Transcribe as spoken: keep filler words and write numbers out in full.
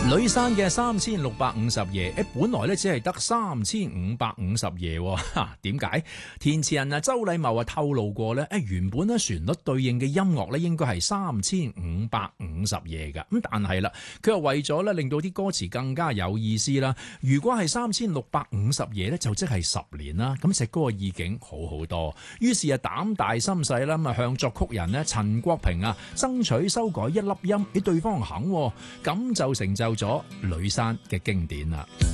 呂珊嘅三千六百五十夜，誒，本來咧只係得三千五百五十夜，吓，點解？填詞人啊周禮茂啊透露過咧，誒，原本咧旋律對應嘅音樂咧應該係三千五百五十夜噶，咁但係啦，佢又為咗咧令到啲歌詞更加有意思啦，如果係三千六百五十夜咧，就即係十年啦，咁隻歌嘅意境好好多，於是啊膽大心細啦，咁啊向作曲人咧陳國平啊爭取修改一粒音，俾對方肯，咁就成就咗呂珊嘅經典啦。